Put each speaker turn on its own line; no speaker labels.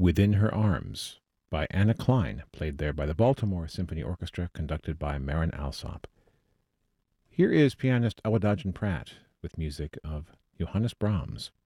Within Her Arms by Anna Klein, played there by the Baltimore Symphony Orchestra, conducted by Marin Alsop. Here is pianist Awadagin Pratt with music of Johannes Brahms.